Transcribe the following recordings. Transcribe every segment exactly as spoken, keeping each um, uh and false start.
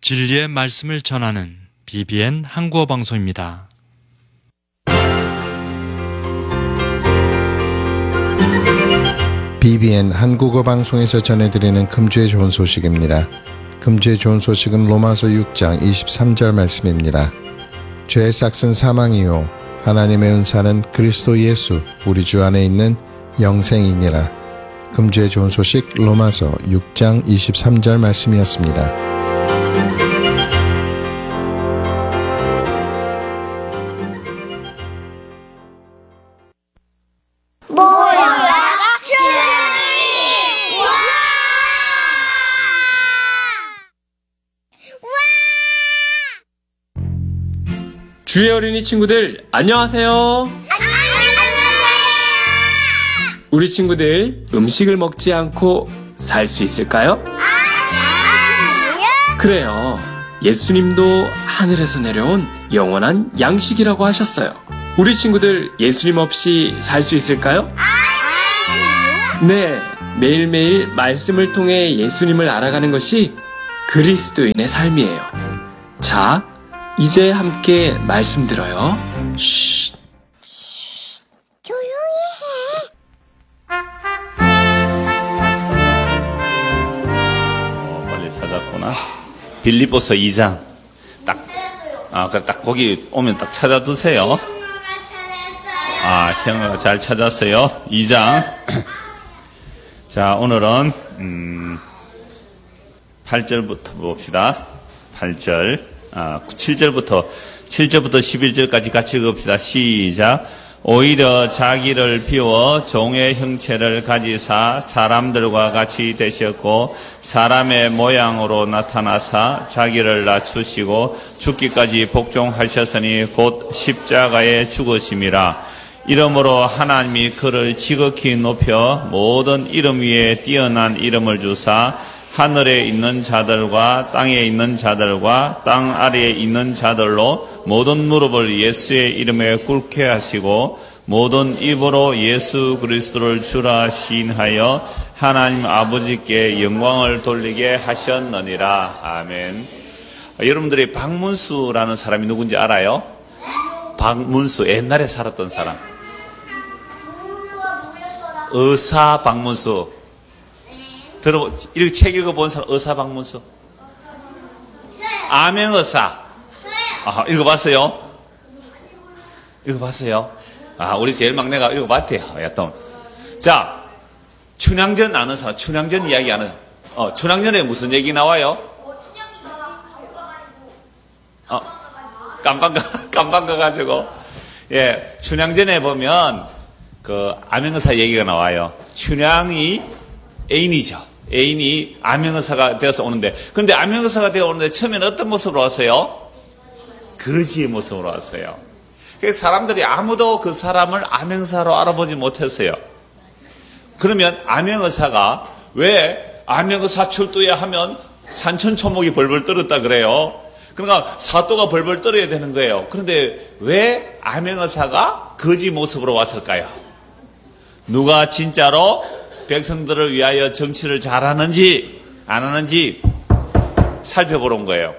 진리의 말씀을 전하는 비비엔 한국어 방송입니다. 비비엔 한국어 방송에서 전해드리는 금주의 좋은 소식입니다. 금주의 좋은 소식은 로마서 육 장 이십삼 절 말씀입니다. 죄의 삭은 사망이요 하나님의 은사는 그리스도 예수 우리 주 안에 있는 영생이니라. 금주의 좋은 소식 로마서 육 장 이십삼 절 말씀이었습니다. 주의 어린이 친구들, 안녕하세요. 안녕하세요. 우리 친구들, 음식을 먹지 않고 살 수 있을까요? 아니요. 그래요. 예수님도 하늘에서 내려온 영원한 양식이라고 하셨어요. 우리 친구들, 예수님 없이 살 수 있을까요? 아니요. 네, 매일매일 말씀을 통해 예수님을 알아가는 것이 그리스도인의 삶이에요. 자, 이제 함께 말씀 들어요. 쉿. 조용히 어, 빨리 찾았구나. 빌립보서 이 장. 딱, 아, 딱 거기 오면 딱 찾아두세요. 아, 형아가 잘 찾았어요. 이 장. 자, 오늘은, 음, 팔 절부터 봅시다. 팔 절. 아, 칠 절부터, 칠 절부터 십일 절까지 같이 읽읍시다. 시작. 오히려 자기를 비워 종의 형체를 가지사 사람들과 같이 되셨고 사람의 모양으로 나타나사 자기를 낮추시고 죽기까지 복종하셨으니 곧 십자가에 죽으심이라. 이러므로 하나님이 그를 지극히 높여 모든 이름 위에 뛰어난 이름을 주사 하늘에 있는 자들과 땅에 있는 자들과 땅 아래에 있는 자들로 모든 무릎을 예수의 이름에 꿇게 하시고 모든 입으로 예수 그리스도를 주라 시인하여 하나님 아버지께 영광을 돌리게 하셨느니라. 아멘. 여러분들이 박문수라는 사람이 누군지 알아요? 박문수, 옛날에 살았던 사람. 의사 박문수. 들어, 이렇게 책 읽어본 사람, 의사 박문수? 암행의사. 아, 읽어봤어요? 읽어봤어요? 아, 우리 제일 막내가 읽어봤대요. 여튼. 자, 춘향전 아는 사람, 춘향전 이야기 아는, 어, 춘향전에 무슨 얘기 나와요? 어, 깜빡, 깜빡 가가지고. 예, 춘향전에 보면, 그, 암행의사 얘기가 나와요. 춘향이 애인이죠. 애인이 암행의사가 되어서 오는데, 그런데 암행의사가 되어 오는데 처음에는 어떤 모습으로 왔어요? 거지의 모습으로 왔어요. 그래서 사람들이 아무도 그 사람을 암행의사로 알아보지 못했어요. 그러면 암행의사가 왜 암행의사 출두야 하면 산천초목이 벌벌 떨었다 그래요. 그러니까 사또가 벌벌 떨어야 되는 거예요. 그런데 왜 암행의사가 거지 모습으로 왔을까요? 누가 진짜로 백성들을 위하여 정치를 잘하는지 안 하는지 살펴보러 온 거예요.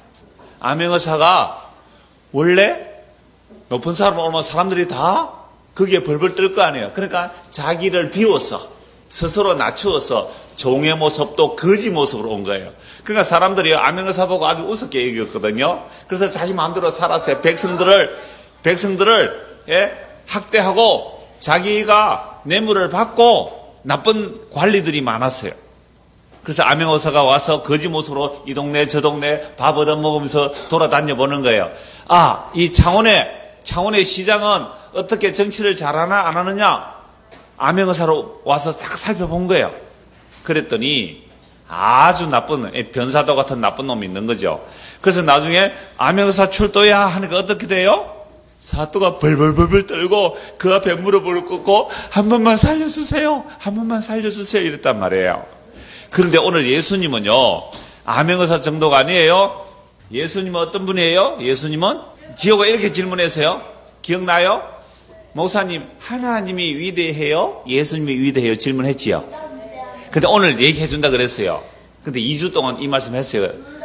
암행의사가 원래 높은 사람 오면 사람들이 다 거기에 벌벌 떨 거 아니에요. 그러니까 자기를 비워서 스스로 낮추어서 종의 모습도 거지 모습으로 온 거예요. 그러니까 사람들이 암행의사 보고 아주 우습게 여겼거든요. 그래서 자기 마음대로 살았어요. 백성들을 백성들을 예? 학대하고 자기가 뇌물을 받고 나쁜 관리들이 많았어요. 그래서 암행의사가 와서 거지 모습으로 이 동네 저 동네 밥 얻어먹으면서 돌아다녀 보는 거예요. 아, 이 창원의 창원의 시장은 어떻게 정치를 잘하나 안 하느냐? 암행의사로 와서 딱 살펴본 거예요. 그랬더니 아주 나쁜 변사도 같은 나쁜 놈이 있는 거죠. 그래서 나중에 암행의사 출도야 하니까 어떻게 돼요? 사또가 벌벌벌벌 떨고 그 앞에 무릎을 꿇고 한 번만 살려주세요. 한 번만 살려주세요. 이랬단 말이에요. 그런데 오늘 예수님은요. 암행의사 정도가 아니에요. 예수님은 어떤 분이에요? 예수님은 지호가 이렇게 질문했어요. 기억나요? 목사님, 하나님이 위대해요? 예수님이 위대해요? 질문했지요. 근데 오늘 얘기해 준다 그랬어요. 근데 이 주 동안 이 말씀 했어요.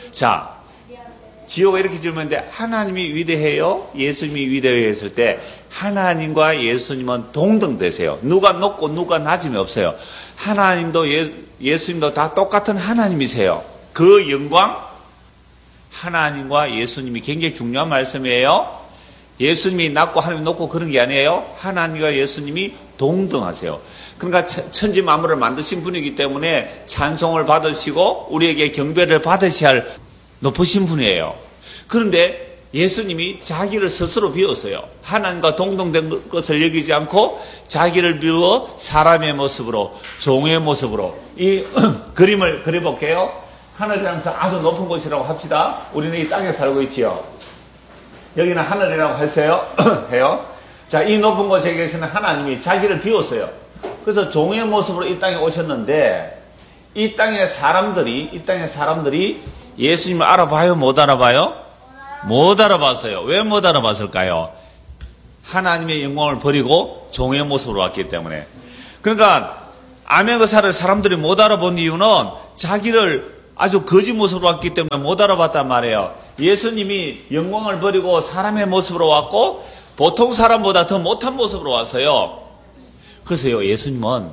자, 지호가 이렇게 질문했는데 하나님이 위대해요? 예수님이 위대해요? 했을 때 하나님과 예수님은 동등되세요. 누가 높고 누가 낮음이 없어요. 하나님도 예, 예수님도 다 똑같은 하나님이세요. 그 영광, 하나님과 예수님이 굉장히 중요한 말씀이에요. 예수님이 낮고 하나님이 높고 그런 게 아니에요. 하나님과 예수님이 동등하세요. 그러니까 천지 만물을 만드신 분이기 때문에 찬송을 받으시고 우리에게 경배를 받으셔야 할 높으신 분이에요. 그런데 예수님이 자기를 스스로 비웠어요. 하나님과 동등된 것을 여기지 않고 자기를 비워 사람의 모습으로, 종의 모습으로. 이 그림을 그려볼게요. 하늘이라는 것은 아주 높은 곳이라고 합시다. 우리는 이 땅에 살고 있지요. 여기는 하늘이라고 하세요. 해요. 자, 이 높은 곳에 계시는 하나님이 자기를 비웠어요. 그래서 종의 모습으로 이 땅에 오셨는데, 이 땅의 사람들이, 이 땅의 사람들이 예수님을 알아봐요? 못 알아봐요? 못 알아봤어요. 왜 못 알아봤을까요? 하나님의 영광을 버리고 종의 모습으로 왔기 때문에. 그러니까 아메그사를 사람들이 못 알아본 이유는 자기를 아주 거짓 모습으로 왔기 때문에 못 알아봤단 말이에요. 예수님이 영광을 버리고 사람의 모습으로 왔고 보통 사람보다 더 못한 모습으로 왔어요. 그래서요, 예수님은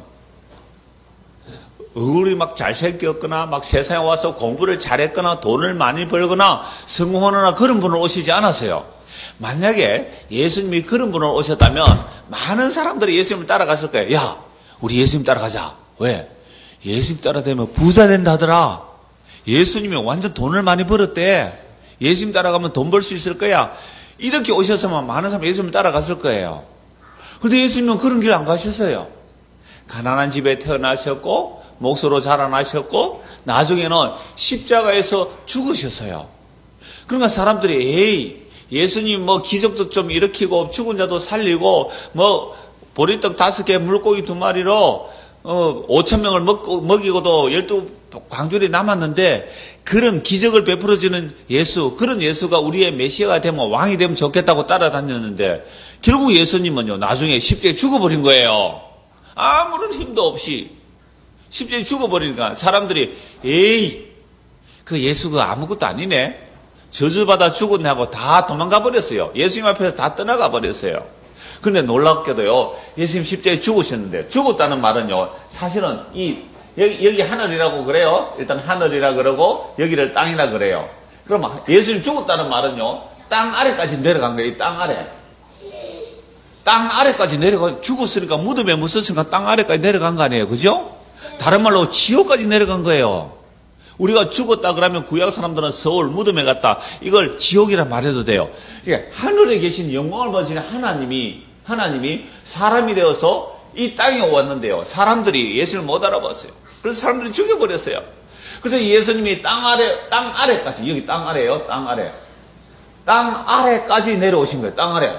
얼굴이 막 잘생겼거나 막 세상에 와서 공부를 잘했거나 돈을 많이 벌거나 성공하거나 그런 분을 오시지 않았어요. 만약에 예수님이 그런 분을 오셨다면 많은 사람들이 예수님을 따라갔을 거예요. 야, 우리 예수님 따라가자. 왜? 예수님 따라다니면 부자 된다더라. 예수님이 완전 돈을 많이 벌었대. 예수님 따라가면 돈 벌 수 있을 거야. 이렇게 오셨으면 많은 사람이 예수님을 따라갔을 거예요. 그런데 예수님은 그런 길 안 가셨어요. 가난한 집에 태어나셨고 목소로 자라나셨고 나중에는 십자가에서 죽으셨어요. 그러니까 사람들이 에이, 예수님 뭐 기적도 좀 일으키고 죽은 자도 살리고 뭐 보리떡 다섯 개 물고기 두 마리로 어, 오천 명을 먹고, 먹이고도 열두 광줄이 남았는데 그런 기적을 베풀어주는 예수, 그런 예수가 우리의 메시아가 되면 왕이 되면 좋겠다고 따라다녔는데 결국 예수님은요 나중에 십자가에 죽어버린 거예요. 아무런 힘도 없이 십자가에 죽어버리니까 사람들이 에이, 그 예수가 아무것도 아니네, 저주받아 죽었네 하고 다 도망가 버렸어요. 예수님 앞에서 다 떠나가 버렸어요. 그런데 놀랍게도요, 예수님 십자가에 죽으셨는데, 죽었다는 말은요 사실은 이 여기, 여기 하늘이라고 그래요. 일단 하늘이라 그러고 여기를 땅이라 그래요. 그럼 예수님 죽었다는 말은요 땅 아래까지 내려간 거예요. 이 땅 아래, 땅 아래까지 내려가, 죽었으니까 무덤에 묻었으니까 땅 아래까지 내려간 거 아니에요, 그죠? 다른 말로 지옥까지 내려간 거예요. 우리가 죽었다 그러면 구약 사람들은 서울 무덤에 갔다, 이걸 지옥이라 말해도 돼요. 그러니까 하늘에 계신 영광을 받으시는 하나님이 하나님이 사람이 되어서 이 땅에 왔는데요, 사람들이 예수를 못 알아봤어요. 그래서 사람들이 죽여버렸어요. 그래서 예수님이 땅 아래, 땅 아래까지, 여기 땅 아래요, 땅 아래, 땅 아래까지 내려오신 거예요. 땅 아래.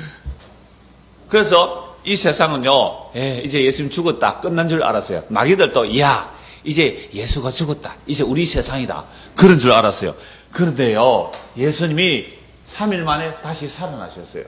그래서 이 세상은요, 예, 이제 예수님 죽었다, 끝난 줄 알았어요. 마귀들도 야, 이제 예수가 죽었다, 이제 우리 세상이다, 그런 줄 알았어요. 그런데요, 예수님이 삼 일 만에 다시 살아나셨어요.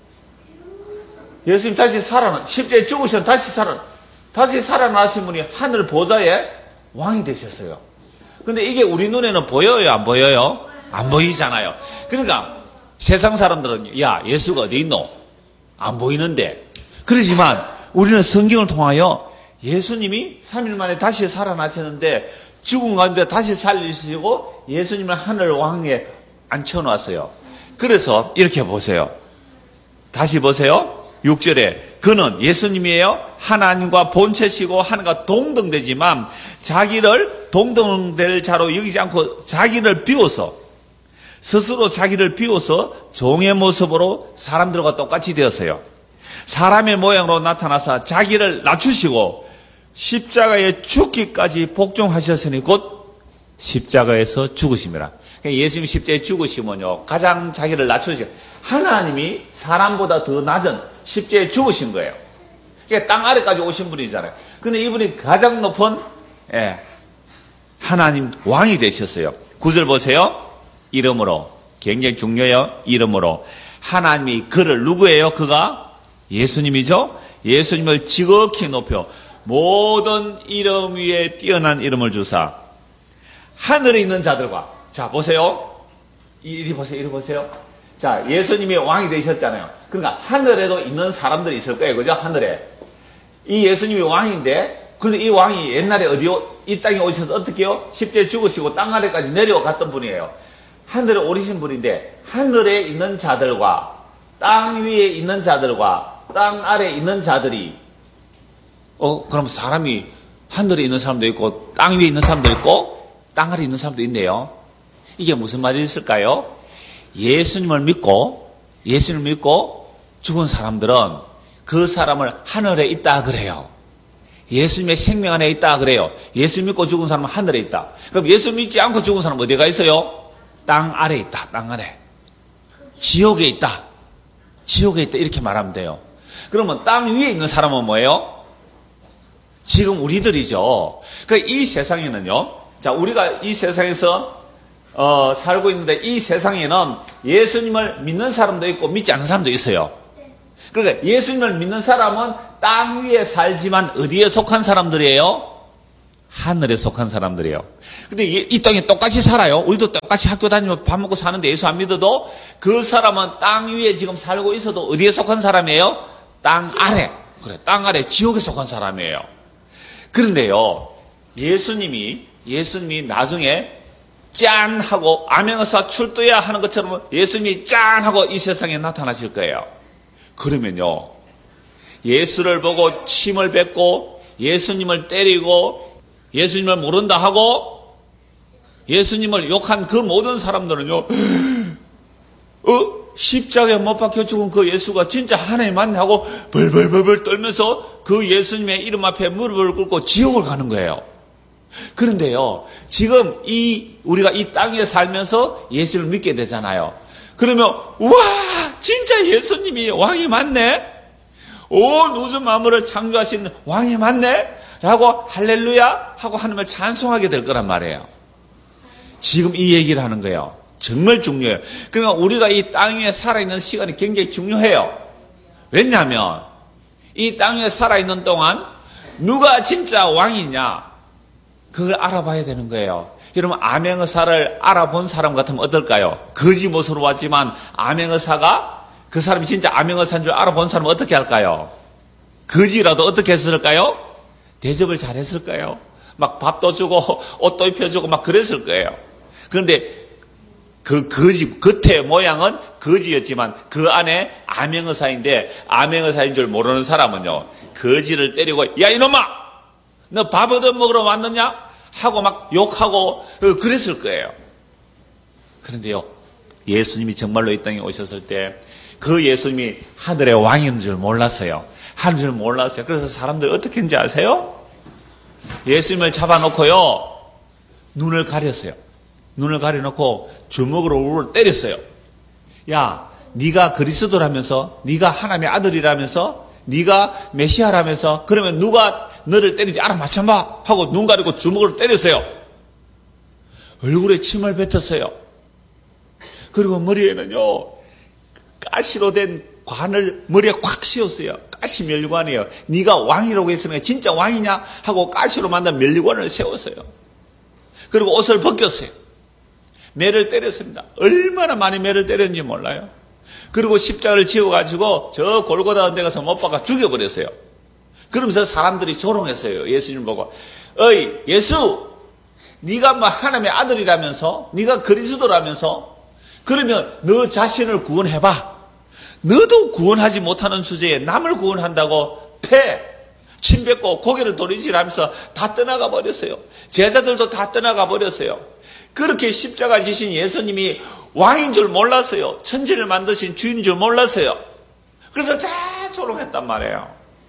예수님 다시 살아나, 십자가에 죽으셔서 다시 살아, 다시 살아나신 분이 하늘 보좌의 왕이 되셨어요. 근데 이게 우리 눈에는 보여요, 안 보여요? 안 보이잖아요. 그러니까 세상 사람들은 야, 예수가 어디 있노? 안 보이는데. 그러지만 우리는 성경을 통하여 예수님이 삼 일 만에 다시 살아나셨는데 죽은 가운데 다시 살리시고 예수님을 하늘 왕에 앉혀놨어요. 그래서 이렇게 보세요. 다시 보세요. 육 절에 그는 예수님이에요. 하나님과 본체시고 하나님과 동등되지만 자기를 동등될 자로 여기지 않고 자기를 비워서, 스스로 자기를 비워서 종의 모습으로 사람들과 똑같이 되었어요. 사람의 모양으로 나타나서 자기를 낮추시고 십자가에 죽기까지 복종하셨으니 곧 십자가에서 죽으심이라. 그러니까 예수님이 십자가에 죽으시면요 가장 자기를 낮추시고, 하나님이 사람보다 더 낮은 십자가에 죽으신 거예요. 그러니까 땅 아래까지 오신 분이잖아요. 근데 이분이 가장 높은 예, 하나님 왕이 되셨어요. 구 절 보세요. 이름으로, 굉장히 중요해요. 이름으로 하나님이 그를, 누구예요? 그가 예수님이죠. 예수님을 지극히 높여 모든 이름 위에 뛰어난 이름을 주사 하늘에 있는 자들과, 자, 보세요. 이리 보세요. 이리 보세요. 자, 예수님이 왕이 되셨잖아요. 그러니까 하늘에도 있는 사람들이 있을 거예요. 그죠? 하늘에. 이 예수님이 왕인데, 그런데 이 왕이 옛날에 어디요? 이 땅에 오셔서 어떻게 해요? 십자에 죽으시고 땅 아래까지 내려갔던 분이에요. 하늘에 오르신 분인데, 하늘에 있는 자들과 땅 위에 있는 자들과 땅 아래에 있는 자들이, 어, 그럼 사람이 하늘에 있는 사람도 있고, 땅 위에 있는 사람도 있고, 땅 아래에 있는 사람도 있네요. 이게 무슨 말이 있을까요? 예수님을 믿고, 예수님을 믿고 죽은 사람들은 그 사람을 하늘에 있다 그래요. 예수님의 생명 안에 있다 그래요. 예수 믿고 죽은 사람은 하늘에 있다. 그럼 예수 믿지 않고 죽은 사람은 어디가 있어요? 땅 아래 있다. 땅 아래. 지옥에 있다. 지옥에 있다. 이렇게 말하면 돼요. 그러면 땅 위에 있는 사람은 뭐예요? 지금 우리들이죠. 그러니까 이 세상에는요. 자, 우리가 이 세상에서 어, 살고 있는데 이 세상에는 예수님을 믿는 사람도 있고 믿지 않는 사람도 있어요. 그러니까 예수님을 믿는 사람은 땅 위에 살지만 어디에 속한 사람들이에요? 하늘에 속한 사람들이에요. 근데 이, 이 땅에 똑같이 살아요. 우리도 똑같이 학교 다니면 밥 먹고 사는데 예수 안 믿어도 그 사람은 땅 위에 지금 살고 있어도 어디에 속한 사람이에요? 땅 아래. 그래, 땅 아래 지옥에 속한 사람이에요. 그런데요, 예수님이 예수님이 나중에 짠 하고 암행어사 출두해야 하는 것처럼 예수님이 짠 하고 이 세상에 나타나실 거예요. 그러면요, 예수를 보고 침을 뱉고 예수님을 때리고 예수님을 모른다 하고 예수님을 욕한 그 모든 사람들은요, 어? 십자가에 못 박혀 죽은 그 예수가 진짜 하나님 맞네 하고 벌벌벌벌 떨면서 그 예수님의 이름 앞에 무릎을 꿇고 지옥을 가는 거예요. 그런데요, 지금 이 우리가 이 땅에 살면서 예수를 믿게 되잖아요. 그러면 와, 진짜 예수님이 왕이 맞네, 온 우주 만물을 창조하신 왕이 맞네 라고 할렐루야 하고 하나님을 찬송하게 될 거란 말이에요. 지금 이 얘기를 하는 거예요. 정말 중요해요. 그러니까 우리가 이 땅 위에 살아있는 시간이 굉장히 중요해요. 왜냐하면 이 땅 위에 살아있는 동안 누가 진짜 왕이냐 그걸 알아봐야 되는 거예요. 여러분, 암행의사를 알아본 사람 같으면 어떨까요? 거지 모습으로 왔지만 암행의사가 그 사람이 진짜 암행의사인 줄 알아본 사람은 어떻게 할까요? 거지라도 어떻게 했을까요? 대접을 잘했을까요? 막 밥도 주고 옷도 입혀주고 막 그랬을 거예요. 그런데 그 거지, 겉의 모양은 거지였지만 그 안에 암행의사인데 암행의사인 줄 모르는 사람은요, 거지를 때리고 야 이놈아! 너 밥 얻어 먹으러 왔느냐? 하고 막 욕하고 그랬을 거예요. 그런데요, 예수님이 정말로 이 땅에 오셨을 때 그 예수님이 하늘의 왕인 줄 몰랐어요. 하는 줄 몰랐어요. 그래서 사람들이 어떻게 했는지 아세요? 예수님을 잡아놓고요, 눈을 가렸어요. 눈을 가려놓고 주먹으로 우르르 때렸어요. 야, 네가 그리스도라면서, 네가 하나님의 아들이라면서, 네가 메시아라면서, 그러면 누가 너를 때리지 알아맞혀봐 하고 눈 가리고 주먹으로 때렸어요. 얼굴에 침을 뱉었어요. 그리고 머리에는요, 가시로 된 관을 머리에 콱 씌웠어요. 가시 멸관이에요. 네가 왕이라고 했으니까 진짜 왕이냐 하고 가시로 만든 멸관을 세웠어요. 그리고 옷을 벗겼어요. 매를 때렸습니다. 얼마나 많이 매를 때렸는지 몰라요. 그리고 십자가를 지어가지고 저 골고다 데 가서 못 박아 죽여버렸어요. 그러면서 사람들이 조롱했어요. 예수님 보고, 어이 예수, 네가 뭐 하나님의 아들이라면서, 네가 그리스도라면서, 그러면 너 자신을 구원해봐. 너도 구원하지 못하는 주제에 남을 구원한다고 패, 침 뱉고 고개를 돌리지라면서 다 떠나가 버렸어요. 제자들도 다 떠나가 버렸어요. 그렇게 십자가 지신 예수님이 왕인 줄 몰랐어요. 천지를 만드신 주인인 줄 몰랐어요. 그래서 다 조롱했단 말이에요.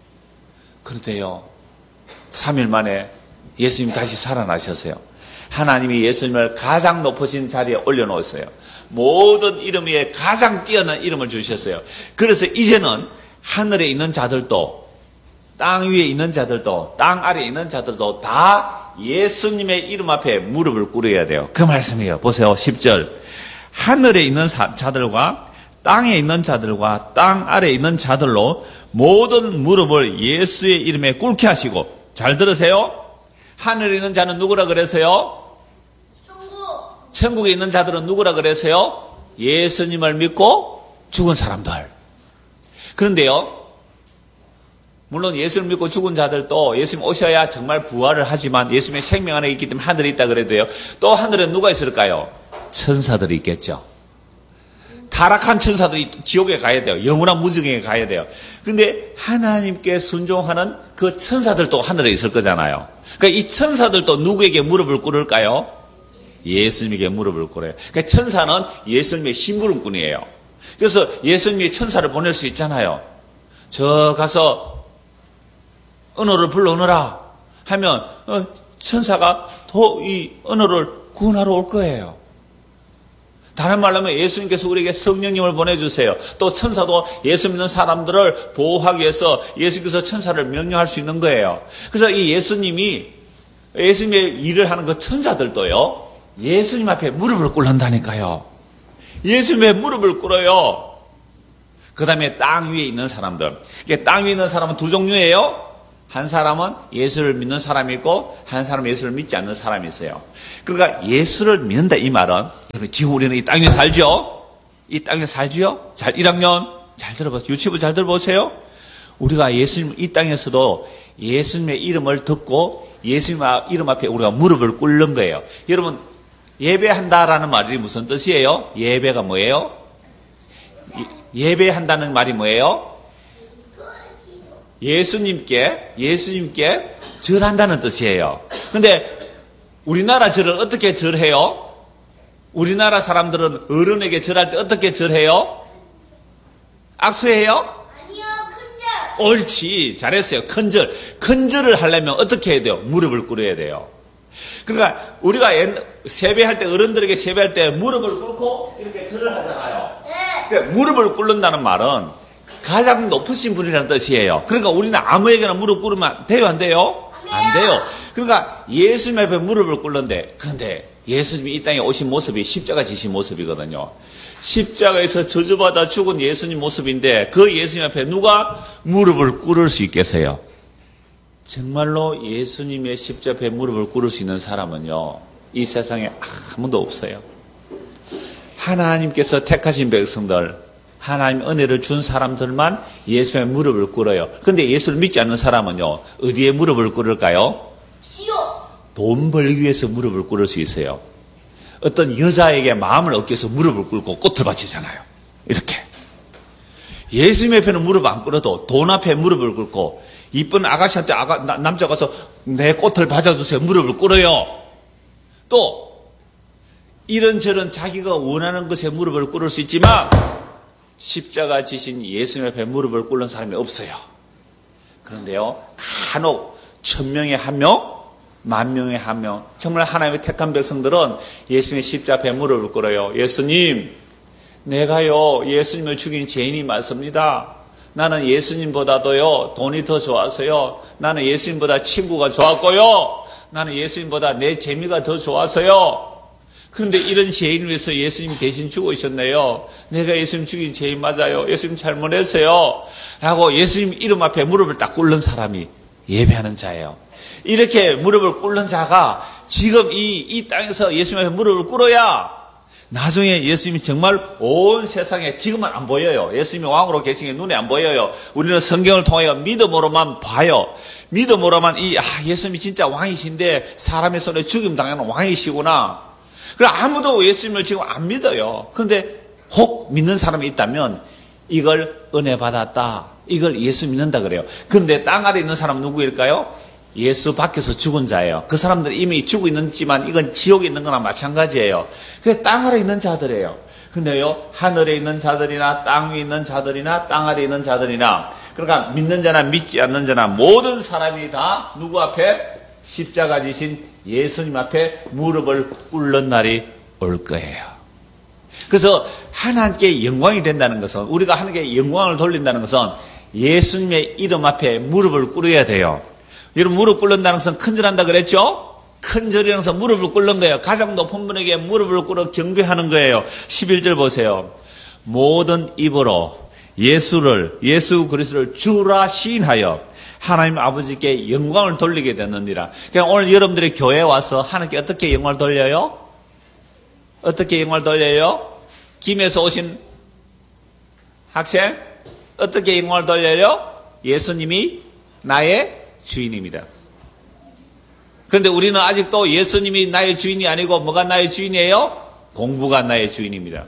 그런데요, 삼 일 만에 예수님이 다시 살아나셨어요. 하나님이 예수님을 가장 높으신 자리에 올려놓았어요. 모든 이름 위에 가장 뛰어난 이름을 주셨어요. 그래서 이제는 하늘에 있는 자들도, 땅 위에 있는 자들도, 땅 아래에 있는 자들도 다 예수님의 이름 앞에 무릎을 꿇어야 돼요. 그 말씀이에요. 보세요. 십 절. 하늘에 있는 자들과 땅에 있는 자들과 땅 아래에 있는 자들로 모든 무릎을 예수의 이름에 꿇게 하시고, 잘 들으세요. 하늘에 있는 자는 누구라 그랬어요? 천국. 천국에 있는 자들은 누구라 그래서요? 예수님을 믿고 죽은 사람들. 그런데요, 물론 예수를 믿고 죽은 자들도 예수님 오셔야 정말 부활을 하지만 예수님의 생명 안에 있기 때문에 하늘에 있다 그래도요, 또 하늘에 누가 있을까요? 천사들이 있겠죠. 타락한 천사도 지옥에 가야 돼요. 영원한 무지경에 가야 돼요. 근데 하나님께 순종하는 그 천사들도 하늘에 있을 거잖아요. 그러니까 이 천사들도 누구에게 무릎을 꿇을까요? 예수님에게 무릎을 꿇어요. 그러니까 천사는 예수님의 심부름꾼이에요. 그래서 예수님이 천사를 보낼 수 있잖아요. 저 가서 언어를 불러오너라 하면 어, 천사가 도 이 언어를 구원하러 올 거예요. 다른 말로 하면 예수님께서 우리에게 성령님을 보내주세요. 또 천사도 예수 믿는 사람들을 보호하기 위해서 예수께서 천사를 명령할 수 있는 거예요. 그래서 이 예수님이 예수님의 일을 하는 그 천사들도요, 예수님 앞에 무릎을 꿇는다니까요. 예수님의 무릎을 꿇어요. 그 다음에 땅 위에 있는 사람들. 땅 위에 있는 사람은 두 종류예요. 한 사람은 예수를 믿는 사람이 있고 한 사람은 예수를 믿지 않는 사람이 있어요. 그러니까 예수를 믿는다 이 말은, 지금 우리는 이 땅에 살죠? 이 땅에 살지요? 잘 일 학년 잘 들어보세요. 유치부 잘 들어보세요. 우리가 예수님 이 땅에서도 예수님의 이름을 듣고 예수님 이름 앞에 우리가 무릎을 꿇는 거예요. 여러분, 예배한다라는 말이 무슨 뜻이에요? 예배가 뭐예요? 예배한다는 말이 뭐예요? 예수님께, 예수님께 절한다는 뜻이에요. 근데 우리나라 절은 어떻게 절해요? 우리나라 사람들은 어른에게 절할 때 어떻게 절해요? 악수해요? 아니요, 큰절. 옳지, 잘했어요. 큰절. 큰절을 하려면 어떻게 해야 돼요? 무릎을 꿇어야 돼요. 그러니까 우리가 세배할 때, 어른들에게 세배할 때 무릎을 꿇고 이렇게 절을 하잖아요. 네. 그러니까 무릎을 꿇는다는 말은 가장 높으신 분이라는 뜻이에요. 그러니까 우리는 아무에게나 무릎 꿇으면 돼요, 안 돼요? 안 돼요. 그러니까 예수님 앞에 무릎을 꿇는데, 그런데 예수님이 이 땅에 오신 모습이 십자가 지신 모습이거든요. 십자가에서 저주받아 죽은 예수님 모습인데 그 예수님 앞에 누가 무릎을 꿇을 수 있겠어요? 정말로 예수님의 십자가 앞에 무릎을 꿇을 수 있는 사람은요, 이 세상에 아무도 없어요. 하나님께서 택하신 백성들, 하나님 은혜를 준 사람들만 예수의 무릎을 꿇어요. 그런데 예수를 믿지 않는 사람은요, 어디에 무릎을 꿇을까요? 지옥. 돈 벌기 위해서 무릎을 꿇을 수 있어요. 어떤 여자에게 마음을 얻기 위해서 무릎을 꿇고 꽃을 바치잖아요. 이렇게. 예수님 앞에는 무릎 안 꿇어도 돈 앞에 무릎을 꿇고, 이쁜 아가씨한테 아가, 나, 남자가 가서 내 꽃을 받아주세요. 무릎을 꿇어요. 또 이런저런 자기가 원하는 것에 무릎을 꿇을 수 있지만 십자가 지신 예수님 앞에 무릎을 꿇는 사람이 없어요. 그런데요, 간혹 천명에 한 명, 만명에 한 명, 정말 하나님의 택한 백성들은 예수님의 십자가 앞에 무릎을 꿇어요. 예수님, 내가요 예수님을 죽인 죄인이 맞습니다. 나는 예수님보다도요 돈이 더 좋아서요, 나는 예수님보다 친구가 좋았고요, 나는 예수님보다 내 재미가 더 좋아서요. 그런데 이런 죄인을 위해서 예수님이 대신 죽으셨네요. 내가 예수님 죽인 죄인 맞아요. 예수님 잘못했어요. 라고 예수님 이름 앞에 무릎을 딱 꿇는 사람이 예배하는 자예요. 이렇게 무릎을 꿇는 자가 지금 이, 이 땅에서 예수님 앞에 무릎을 꿇어야 나중에 예수님이 정말 온 세상에, 지금은 안 보여요. 예수님이 왕으로 계신 게 눈에 안 보여요. 우리는 성경을 통하여 믿음으로만 봐요. 믿음으로만 이, 아, 예수님이 진짜 왕이신데 사람의 손에 죽임 당하는 왕이시구나. 그래, 아무도 예수님을 지금 안 믿어요. 그런데 혹 믿는 사람이 있다면 이걸 은혜 받았다, 이걸 예수 믿는다 그래요. 그런데 땅 아래 있는 사람은 누구일까요? 예수 밖에서 죽은 자예요. 그 사람들은 이미 죽어 있는지만 이건 지옥에 있는 거나 마찬가지예요. 그게 땅 아래 있는 자들이에요. 근데요, 하늘에 있는 자들이나 땅 위에 있는 자들이나 땅 아래 있는 자들이나, 그러니까 믿는 자나 믿지 않는 자나 모든 사람이 다 누구 앞에? 십자가 지신 예수님 앞에 무릎을 꿇는 날이 올 거예요. 그래서 하나님께 영광이 된다는 것은, 우리가 하나님께 영광을 돌린다는 것은 예수님의 이름 앞에 무릎을 꿇어야 돼요. 여러분, 무릎 꿇는다는 것은 큰절한다 그랬죠? 큰절이라는 것은 무릎을 꿇는 거예요. 가장 높은 분에게 무릎을 꿇어 경배하는 거예요. 십일 절 보세요. 모든 입으로 예수를, 예수 그리스도를 주라 시인하여 하나님 아버지께 영광을 돌리게 되느니라. 그냥 오늘 여러분들이 교회에 와서 하나님께 어떻게 영광을 돌려요? 어떻게 영광을 돌려요? 김에서 오신 학생, 어떻게 영광을 돌려요? 예수님이 나의 주인입니다. 그런데 우리는 아직도 예수님이 나의 주인이 아니고 뭐가 나의 주인이에요? 공부가 나의 주인입니다.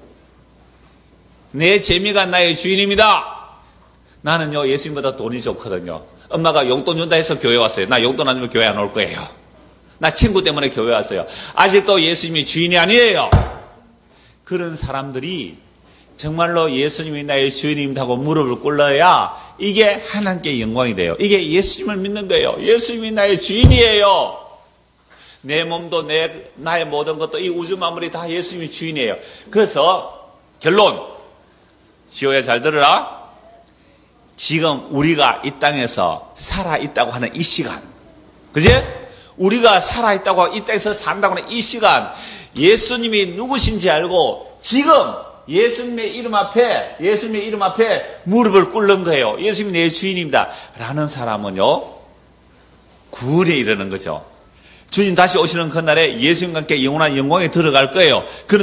내 재미가 나의 주인입니다. 나는요, 예수님보다 돈이 좋거든요. 엄마가 용돈 준다 해서 교회 왔어요. 나 용돈 안 주면 교회 안 올 거예요. 나 친구 때문에 교회 왔어요. 아직도 예수님이 주인이 아니에요. 그런 사람들이 정말로 예수님이 나의 주인입니다고 무릎을 꿇어야 이게 하나님께 영광이 돼요. 이게 예수님을 믿는 거예요. 예수님이 나의 주인이에요. 내 몸도 내 나의 모든 것도 이 우주 만물이 다 예수님이 주인이에요. 그래서 결론, 지호야 잘 들으라. 지금 우리가 이 땅에서 살아있다고 하는 이 시간, 그지? 우리가 살아있다고 이 땅에서 산다고 하는 이 시간, 예수님이 누구신지 알고 지금 예수님의 이름 앞에 예수님의 이름 앞에 무릎을 꿇는 거예요. 예수님이 내 주인입니다 라는 사람은요, 구원에 이르는 거죠. 주님 다시 오시는 그날에 예수님과 함께 영원한 영광에 들어갈 거예요. 그런